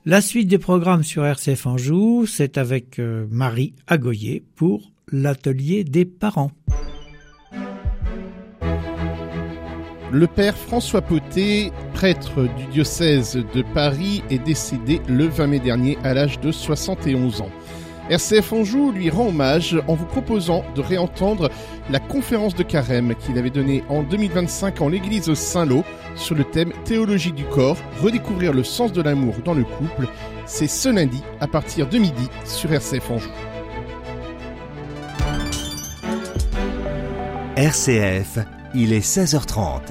La suite des programmes sur RCF Anjou, c'est avec Marie Agoyer pour l'atelier des parents. Le père François Poté, prêtre du diocèse de Paris, est décédé le 20 mai dernier à l'âge de 71 ans. RCF Anjou lui rend hommage en vous proposant de réentendre la conférence de Carême qu'il avait donnée en 2025 en l'église Saint-Lô sur le thème Théologie du corps, redécouvrir le sens de l'amour dans le couple. C'est ce lundi à partir de midi sur RCF Anjou. RCF, il est 16h30.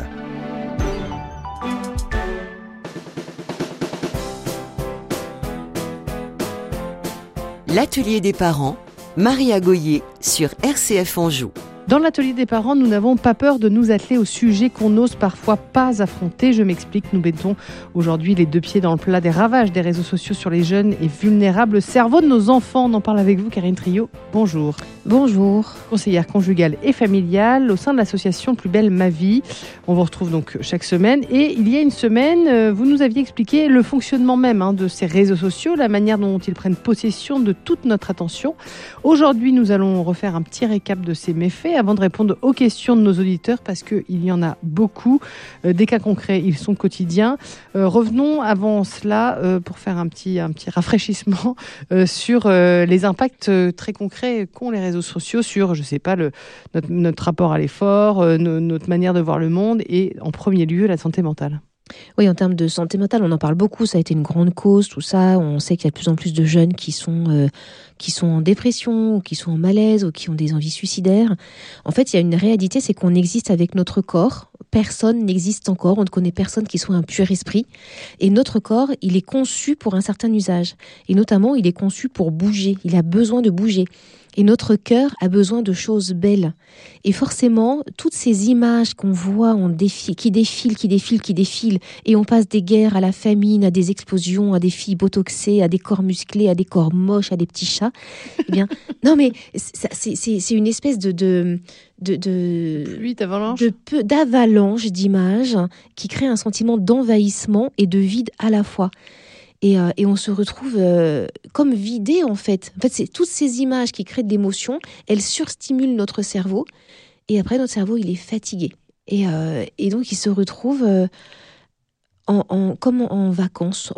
L'atelier des parents, Marie Agoyer sur RCF Anjou. Dans l'atelier des parents, nous n'avons pas peur de nous atteler au sujet qu'on n'ose parfois pas affronter. Je m'explique, nous mettons aujourd'hui les deux pieds dans le plat des ravages des réseaux sociaux sur les jeunes et vulnérables cerveaux de nos enfants. On en parle avec vous, Karine Trio. Bonjour. Bonjour. Conseillère conjugale et familiale au sein de l'association Plus belle ma vie. On vous retrouve donc chaque semaine. Et il y a une semaine, vous nous aviez expliqué le fonctionnement même de ces réseaux sociaux, la manière dont ils prennent possession de toute notre attention. Aujourd'hui, nous allons refaire un petit récap de ces méfaits avant de répondre aux questions de nos auditeurs parce qu'il y en a beaucoup. Des cas concrets, ils sont quotidiens. Revenons avant cela pour faire un petit rafraîchissement sur les impacts très concrets qu'ont les réseaux sociaux sur, je sais pas, notre rapport à l'effort, notre manière de voir le monde et en premier lieu la santé mentale. Oui, en termes de santé mentale, on en parle beaucoup, ça a été une grande cause, tout ça. On sait qu'il y a de plus en plus de jeunes qui sont en dépression, ou qui sont en malaise, ou qui ont des envies suicidaires. En fait, il y a une réalité, c'est qu'on existe avec notre corps. Personne n'existe encore, on ne connaît personne qui soit un pur esprit. Et notre corps, il est conçu pour un certain usage. Et notamment, il est conçu pour bouger, il a besoin de bouger. Et notre cœur a besoin de choses belles. Et forcément, toutes ces images qu'on voit qui défilent, et on passe des guerres à la famine, à des explosions, à des filles botoxées, à des corps musclés, à des corps moches, à des petits chats. Eh bien, non mais c'est une espèce d'avalanche d'images qui crée un sentiment d'envahissement et de vide à la fois. Et on se retrouve comme vidé en fait. En fait, c'est toutes ces images qui créent de l'émotion, elles surstimulent notre cerveau. Et après, notre cerveau, il est fatigué. Et donc, il se retrouve comme en vacances,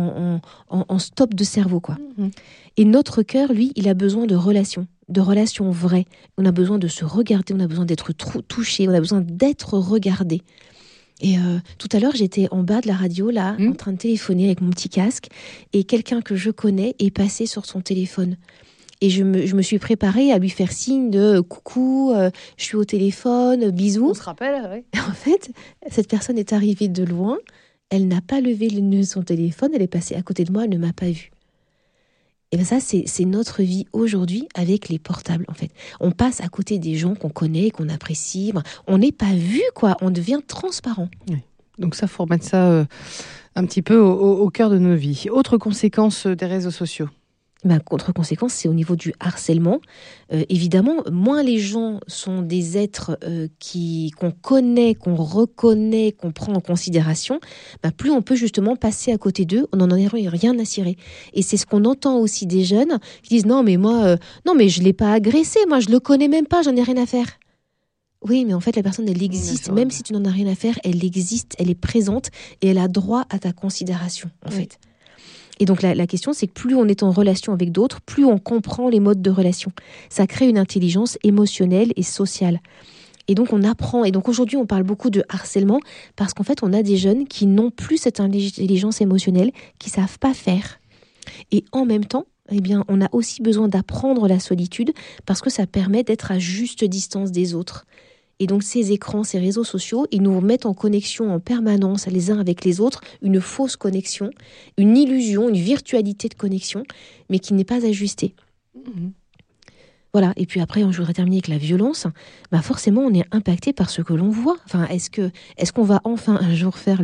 en stop de cerveau, quoi. Mmh. Et notre cœur, lui, il a besoin de relations vraies. On a besoin de se regarder, on a besoin d'être touché, on a besoin d'être regardé. Et tout à l'heure, j'étais en bas de la radio, là, en train de téléphoner avec mon petit casque, et quelqu'un que je connais est passé sur son téléphone. Et je me suis préparée à lui faire signe de coucou, je suis au téléphone, bisous. On se rappelle, oui. En fait, cette personne est arrivée de loin, elle n'a pas levé le nœud de son téléphone, elle est passée à côté de moi, elle ne m'a pas vue. Et bien ça, c'est notre vie aujourd'hui avec les portables, en fait. On passe à côté des gens qu'on connaît, qu'on apprécie. On n'est pas vu, quoi. On devient transparent. Oui. Donc ça, il faut remettre ça un petit peu au cœur de nos vies. Autre conséquence des réseaux sociaux ? Contre-conséquence, c'est au niveau du harcèlement. Évidemment, moins les gens sont des êtres qu'on connaît, qu'on reconnaît, qu'on prend en considération, plus on peut justement passer à côté d'eux, on n'en a rien à cirer. Et c'est ce qu'on entend aussi des jeunes qui disent « Non, mais moi, je ne l'ai pas agressé, moi je ne le connais même pas, j'en ai rien à faire. » Oui, mais en fait, la personne, elle existe. Même si tu n'en as rien à faire, elle existe, elle est présente et elle a droit à ta considération, en fait. Et donc la question, c'est que plus on est en relation avec d'autres, plus on comprend les modes de relation. Ça crée une intelligence émotionnelle et sociale. Et donc on apprend. Et donc aujourd'hui, on parle beaucoup de harcèlement parce qu'en fait, on a des jeunes qui n'ont plus cette intelligence émotionnelle, qui savent pas faire. Et en même temps, on a aussi besoin d'apprendre la solitude parce que ça permet d'être à juste distance des autres. Et donc ces écrans, ces réseaux sociaux, ils nous mettent en connexion en permanence les uns avec les autres, une fausse connexion, une illusion, une virtualité de connexion, mais qui n'est pas ajustée. Mmh. Voilà. Et puis après, je voudrais terminer avec la violence. Forcément, on est impacté par ce que l'on voit. Enfin, est-ce qu'on va enfin un jour faire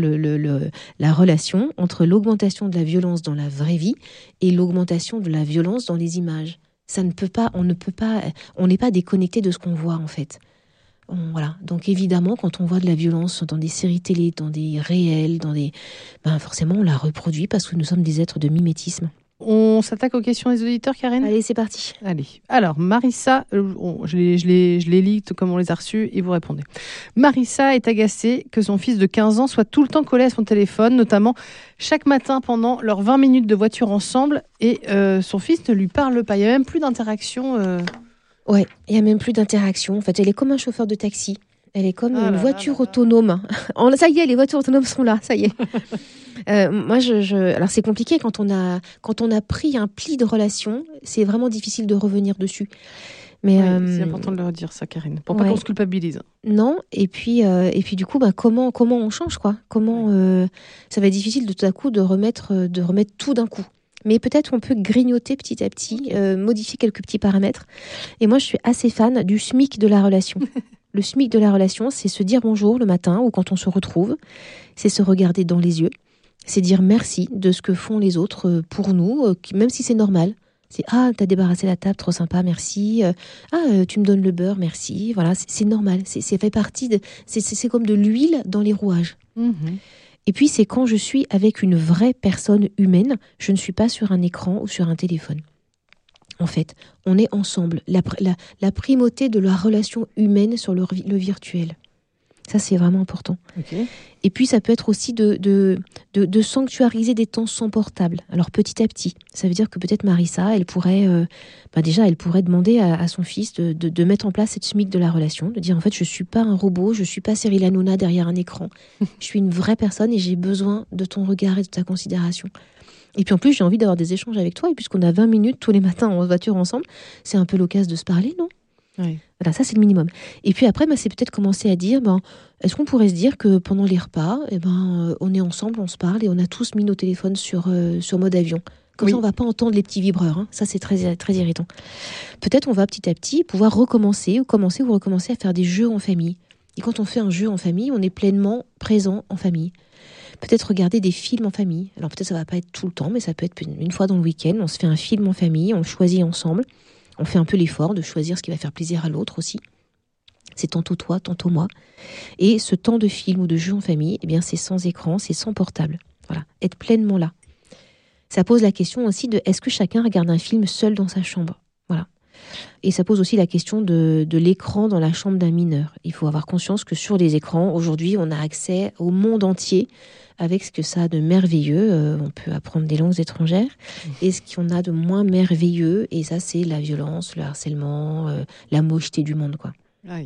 la relation entre l'augmentation de la violence dans la vraie vie et l'augmentation de la violence dans les images ? Ça ne peut pas. On n'est pas déconnecté de ce qu'on voit en fait. Voilà. Donc évidemment, quand on voit de la violence dans des séries télé, dans des réels, forcément on la reproduit parce que nous sommes des êtres de mimétisme. On s'attaque aux questions des auditeurs, Karine ? Allez, c'est parti. Allez. Alors, Marissa, je les lis comme on les a reçus et vous répondez. Marissa est agacée que son fils de 15 ans soit tout le temps collé à son téléphone, notamment chaque matin pendant leurs 20 minutes de voiture ensemble, et son fils ne lui parle pas. Il n'y a même plus d'interaction. Ouais, il n'y a même plus d'interaction. En fait, elle est comme un chauffeur de taxi. Elle est comme une voiture autonome. Ça y est, les voitures autonomes sont là, ça y est. Moi, alors c'est compliqué quand on a pris un pli de relation, c'est vraiment difficile de revenir dessus. Mais c'est important de le redire, ça, Karine, pour pas qu'on se culpabilise. Non, et puis du coup, comment on change, quoi ? Ça va être difficile de tout à coup de remettre tout d'un coup. Mais peut-être on peut grignoter petit à petit, modifier quelques petits paramètres. Et moi, je suis assez fan du SMIC de la relation. Le SMIC de la relation, c'est se dire bonjour le matin ou quand on se retrouve. C'est se regarder dans les yeux. C'est dire merci de ce que font les autres pour nous, même si c'est normal. C'est « Ah, t'as débarrassé la table, trop sympa, merci. Tu me donnes le beurre, merci. » Voilà, c'est normal. C'est fait partie de... C'est comme de l'huile dans les rouages. Mm-hmm. Et puis, c'est quand je suis avec une vraie personne humaine, je ne suis pas sur un écran ou sur un téléphone. En fait, on est ensemble. La primauté de la relation humaine sur le virtuel. Ça, c'est vraiment important. Okay. Et puis, ça peut être aussi de sanctuariser des temps sans portable. Alors, petit à petit, ça veut dire que peut-être Marissa, elle pourrait demander à son fils de mettre en place cette SMIC de la relation, de dire, en fait, je ne suis pas un robot, je ne suis pas Cyril Hanouna derrière un écran. Je suis une vraie personne et j'ai besoin de ton regard et de ta considération. Et puis, en plus, j'ai envie d'avoir des échanges avec toi. Et puisqu'on a 20 minutes tous les matins en voiture ensemble, c'est un peu l'occasion de se parler, non ? Oui. Voilà, ça c'est le minimum. Et puis après, c'est peut-être commencer à dire, est-ce qu'on pourrait se dire que pendant les repas, on est ensemble, on se parle et on a tous mis nos téléphones sur mode avion. Comme ça, on va pas entendre les petits vibreurs. Hein. Ça, c'est très, très irritant. Peut-être on va petit à petit pouvoir recommencer à faire des jeux en famille. Et quand on fait un jeu en famille, on est pleinement présent en famille. Peut-être regarder des films en famille. Alors peut-être ça va pas être tout le temps, mais ça peut être une fois dans le week-end. On se fait un film en famille, on le choisit ensemble. On fait un peu l'effort de choisir ce qui va faire plaisir à l'autre aussi. C'est tantôt toi, tantôt moi. Et ce temps de film ou de jeu en famille, c'est sans écran, c'est sans portable. Voilà, être pleinement là. Ça pose la question aussi de est-ce que chacun regarde un film seul dans sa chambre ? Voilà. Et ça pose aussi la question de l'écran dans la chambre d'un mineur. Il faut avoir conscience que sur les écrans, aujourd'hui, on a accès au monde entier avec ce que ça a de merveilleux. On peut apprendre des langues étrangères. Et ce qu'on a de moins merveilleux, et ça, c'est la violence, le harcèlement, la mocheté du monde, quoi. Aïe.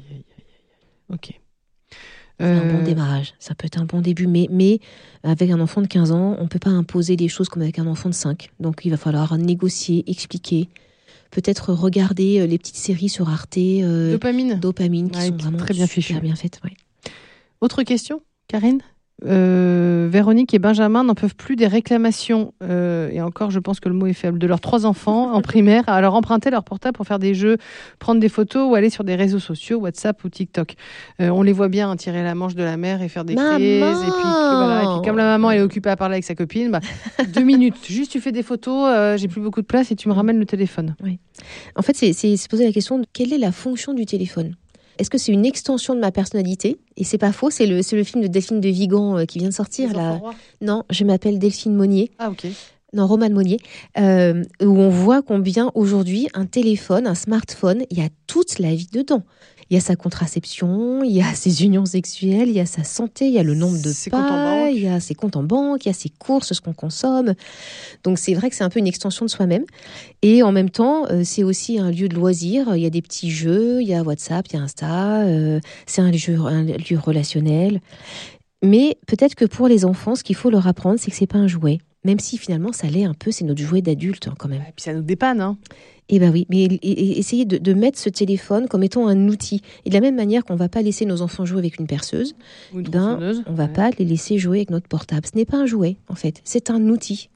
Ok. C'est un bon démarrage. Ça peut être un bon début, mais avec un enfant de 15 ans, on ne peut pas imposer des choses comme avec un enfant de 5. Donc, il va falloir négocier, expliquer. Peut-être regarder les petites séries sur Arte. Dopamine, qui sont vraiment très bien faites. Ouais. Autre question, Karine ? Véronique et Benjamin n'en peuvent plus des réclamations, et encore je pense que le mot est faible, de leurs 3 enfants en primaire à leur emprunter leur portable pour faire des jeux, prendre des photos ou aller sur des réseaux sociaux, WhatsApp ou TikTok. On les voit bien tirer la manche de la mère et faire des crises, et puis comme la maman elle est occupée à parler avec sa copine, 2 minutes, juste tu fais des photos, j'ai plus beaucoup de place et tu me ramènes le téléphone. Oui. En fait c'est se poser la question de quelle est la fonction du téléphone. Est-ce que c'est une extension de ma personnalité ? Et c'est pas faux, c'est le film de Delphine de Vigan qui vient de sortir. Là. Non, je m'appelle Delphine Monnier. Ah, ok. Non, Romane Monnier. Où on voit combien aujourd'hui, un téléphone, un smartphone, il y a toute la vie dedans. Il y a sa contraception, il y a ses unions sexuelles, il y a sa santé, il y a le nombre de pas, il y a ses comptes en banque, il y a ses courses, ce qu'on consomme. Donc c'est vrai que c'est un peu une extension de soi-même. Et en même temps, c'est aussi un lieu de loisir. Il y a des petits jeux, il y a WhatsApp, il y a Insta. C'est un lieu relationnel. Mais peut-être que pour les enfants, ce qu'il faut leur apprendre, c'est que c'est pas un jouet. Même si finalement ça l'est un peu, c'est notre jouet d'adulte quand même. Et puis ça nous dépanne, hein. Eh bien oui, mais essayer de mettre ce téléphone comme étant un outil. Et de la même manière qu'on ne va pas laisser nos enfants jouer avec une perceuse, ou une tronçonneuse, on ne va pas les laisser jouer avec notre portable. Ce n'est pas un jouet, en fait. C'est un outil.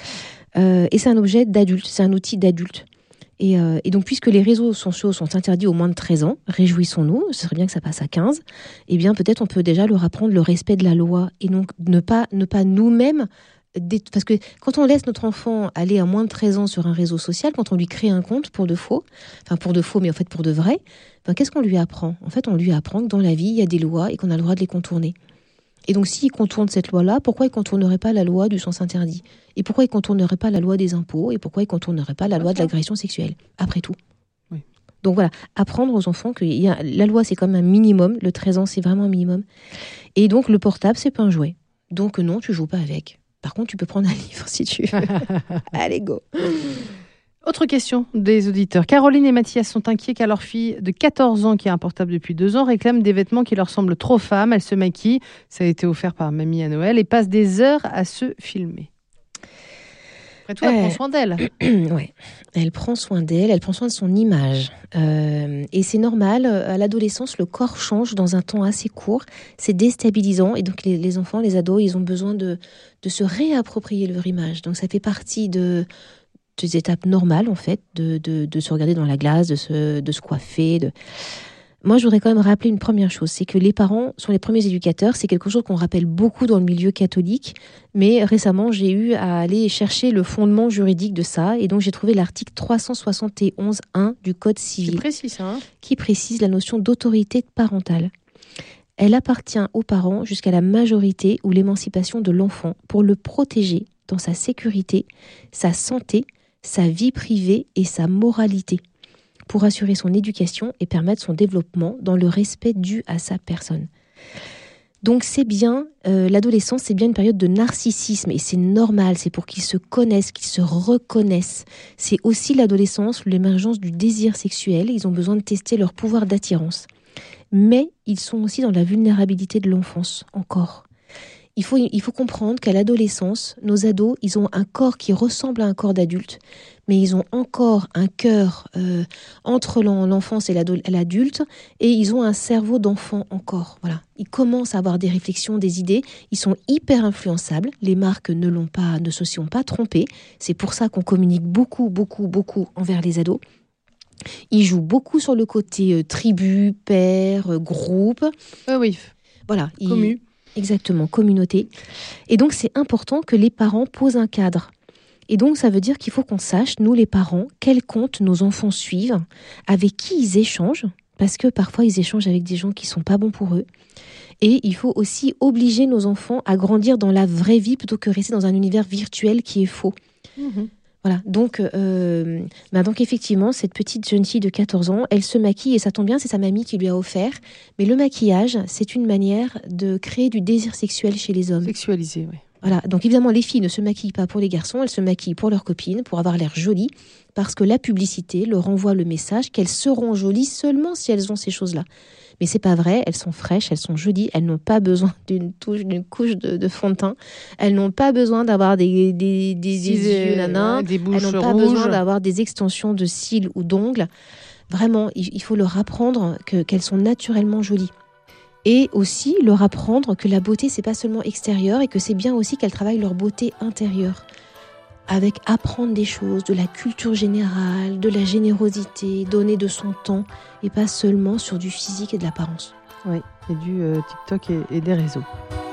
Et c'est un objet d'adulte, c'est un outil d'adulte. Et donc, puisque les réseaux sociaux sont interdits aux moins de 13 ans, réjouissons-nous, ce serait bien que ça passe à 15, eh bien peut-être on peut déjà leur apprendre le respect de la loi et donc ne pas nous-mêmes parce que quand on laisse notre enfant aller à moins de 13 ans sur un réseau social, quand on lui crée un compte pour de faux, mais en fait pour de vrai, qu'est-ce qu'on lui apprend ? En fait, on lui apprend que dans la vie, il y a des lois et qu'on a le droit de les contourner. Et donc, s'il contourne cette loi-là, pourquoi il ne contournerait pas la loi du sens interdit ? Et pourquoi il ne contournerait pas la loi des impôts ? Et pourquoi il ne contournerait pas la loi de l'agression sexuelle ? Après tout. Oui. Donc voilà, apprendre aux enfants que la loi, c'est quand même un minimum. Le 13 ans, c'est vraiment un minimum. Et donc, le portable, c'est pas un jouet. Donc non, tu joues pas avec. Par contre, tu peux prendre un livre si tu veux. Allez, go. Autre question des auditeurs. Caroline et Mathias sont inquiets car leur fille de 14 ans, qui a un portable depuis 2 ans, réclame des vêtements qui leur semblent trop femmes. Elle se maquille, ça a été offert par mamie à Noël, et passe des heures à se filmer. Après tout, elle prend soin d'elle. Ouais, elle prend soin d'elle, elle prend soin de son image. Et c'est normal, à l'adolescence, le corps change dans un temps assez court. C'est déstabilisant. Et donc, les enfants, les ados, ils ont besoin de se réapproprier leur image. Donc, ça fait partie des étapes normales, en fait, de se regarder dans la glace, de se coiffer. Moi, je voudrais quand même rappeler une première chose, c'est que les parents sont les premiers éducateurs. C'est quelque chose qu'on rappelle beaucoup dans le milieu catholique, mais récemment, j'ai eu à aller chercher le fondement juridique de ça, et donc j'ai trouvé l'article 371.1 du Code civil, C'est précis, ça, hein ? qui précise la notion d'autorité parentale. Elle appartient aux parents jusqu'à la majorité ou l'émancipation de l'enfant pour le protéger dans sa sécurité, sa santé, sa vie privée et sa moralité, pour assurer son éducation et permettre son développement dans le respect dû à sa personne. Donc c'est bien, l'adolescence, c'est bien une période de narcissisme, et c'est normal, c'est pour qu'ils se connaissent, qu'ils se reconnaissent. C'est aussi l'adolescence, l'émergence du désir sexuel, ils ont besoin de tester leur pouvoir d'attirance. Mais ils sont aussi dans la vulnérabilité de l'enfance, encore. Il faut comprendre qu'à l'adolescence, nos ados, ils ont un corps qui ressemble à un corps d'adulte, mais ils ont encore un cœur entre l'enfance et l'adulte, et ils ont un cerveau d'enfant encore. Voilà. Ils commencent à avoir des réflexions, des idées, ils sont hyper influençables. Les marques ne se sont pas trompées. C'est pour ça qu'on communique beaucoup, beaucoup, beaucoup envers les ados. Ils jouent beaucoup sur le côté tribu, père, groupe. Oui. Voilà. Commu. Exactement, communauté. Et donc, c'est important que les parents posent un cadre. Et donc, ça veut dire qu'il faut qu'on sache, nous les parents, quels comptes nos enfants suivent, avec qui ils échangent, parce que parfois, ils échangent avec des gens qui ne sont pas bons pour eux. Et il faut aussi obliger nos enfants à grandir dans la vraie vie plutôt que rester dans un univers virtuel qui est faux. Mmh. Voilà, donc effectivement, cette petite jeune fille de 14 ans, elle se maquille, et ça tombe bien, c'est sa mamie qui lui a offert. Mais le maquillage, c'est une manière de créer du désir sexuel chez les hommes. Sexualisé, oui. Voilà, donc évidemment, les filles ne se maquillent pas pour les garçons, elles se maquillent pour leurs copines, pour avoir l'air jolies, parce que la publicité leur envoie le message qu'elles seront jolies seulement si elles ont ces choses-là. Mais c'est pas vrai, elles sont fraîches, elles sont jolies, elles n'ont pas besoin d'une couche de fond de teint, elles n'ont pas besoin d'avoir des yeux nanas, des bouches elles n'ont pas rouges. besoin d'avoir des extensions de cils ou d'ongles. Vraiment, il faut leur apprendre qu'elles sont naturellement jolies. Et aussi leur apprendre que la beauté, c'est pas seulement extérieur, et que c'est bien aussi qu'elles travaillent leur beauté intérieure. Avec apprendre des choses, de la culture générale, de la générosité, donner de son temps, et pas seulement sur du physique et de l'apparence. Oui, et du TikTok et des réseaux.